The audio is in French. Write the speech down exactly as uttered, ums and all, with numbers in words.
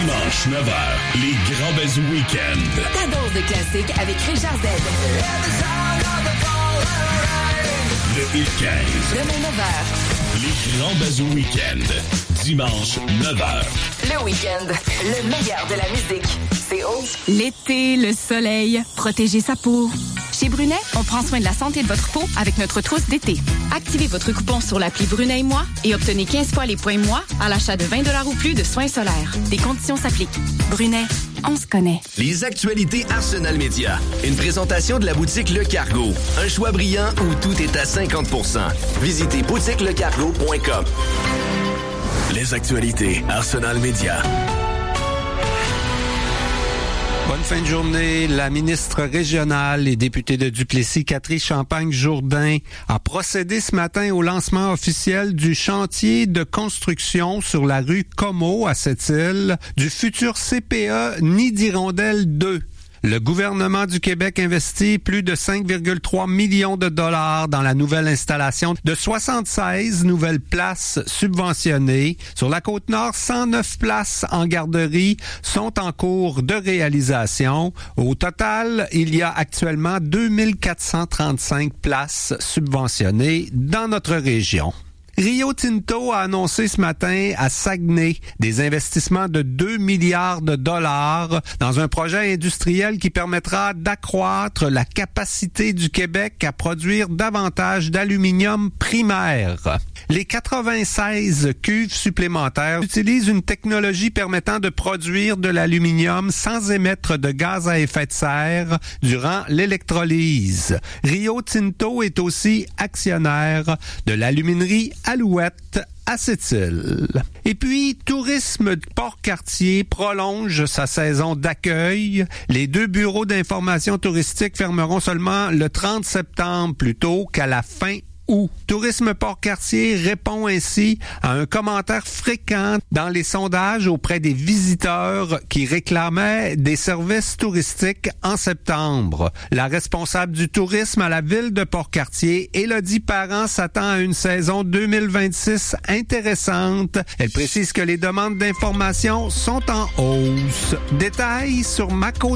Dimanche neuf heures, les Grands Bazou Week-end. Ta dose de classique avec Richard Z. Le Hit quinze. Demain neuf heures. Les Grands Bazou Week-end. Dimanche neuf heures. Le week-end, le meilleur de la musique. C'est Rouge. L'été, le soleil, protéger sa peau. Chez Brunet, on prend soin de la santé de votre peau avec notre trousse d'été. Activez votre coupon sur l'appli Brunet et moi et obtenez quinze fois les points moi à l'achat de vingt dollars ou plus de soins solaires. Des conditions s'appliquent. Brunet, on se connaît. Les actualités Arsenal Média. Une présentation de la boutique Le Cargo. Un choix brillant où tout est à cinquante pour cent. Visitez boutique le cargo point com. Les actualités Arsenal Média. Bonne fin de journée. La ministre régionale et députée de Duplessis, Catherine Champagne-Jourdain, a procédé ce matin au lancement officiel du chantier de construction sur la rue Comeau à Sept-Îles du futur C P E Nid d'Hirondelle deux. Le gouvernement du Québec investit plus de cinq virgule trois millions de dollars dans la nouvelle installation de soixante-seize nouvelles places subventionnées. Sur la Côte-Nord, cent neuf places en garderie sont en cours de réalisation. Au total, il y a actuellement deux mille quatre cent trente-cinq places subventionnées dans notre région. Rio Tinto a annoncé ce matin à Saguenay des investissements de deux milliards de dollars dans un projet industriel qui permettra d'accroître la capacité du Québec à produire davantage d'aluminium primaire. Les quatre-vingt-seize cuves supplémentaires utilisent une technologie permettant de produire de l'aluminium sans émettre de gaz à effet de serre durant l'électrolyse. Rio Tinto est aussi actionnaire de l'aluminerie Alouette à Sept-Îles. Et puis, Tourisme Port-Cartier prolonge sa saison d'accueil. Les deux bureaux d'information touristique fermeront seulement le trente septembre plutôt qu'à la fin août. Tourisme Port-Cartier répond ainsi à un commentaire fréquent dans les sondages auprès des visiteurs qui réclamaient des services touristiques en septembre. La responsable du tourisme à la ville de Port-Cartier, Élodie Parent, s'attend à une saison deux mille vingt-six intéressante. Elle précise que les demandes d'information sont en hausse. Détails sur Maco